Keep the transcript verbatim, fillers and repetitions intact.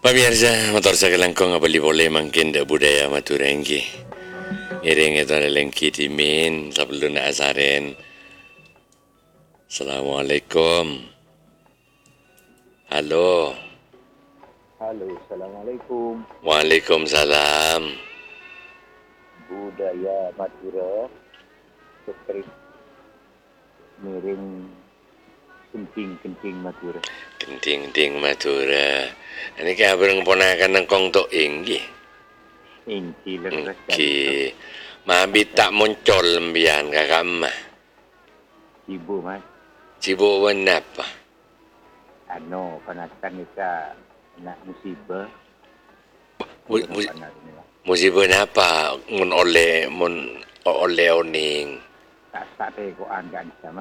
Pemirsa, motor sakalangkong abali boleh mangkin da budaya Maturenggi. Iring itu ada lengki timin sebelum nak asarin. Assalamualaikum. Halo. Halo, Assalamualaikum. Waalaikumsalam. Budaya Madura Sekret miring kenting-kenting Madura. Kenting-kenting Madura. Ini kaya bereng ponakan nengkong tok inggi. Inci leres Ki, mabit tak muncul lembian kakak mah. Ibu mas, Sibuk kenapa? ano panasan ika nak musibah. Mu- mu- Panas ni lah. Musibah apa? Mun oleh mun oleh oning. Tak tak teh ko anggan sama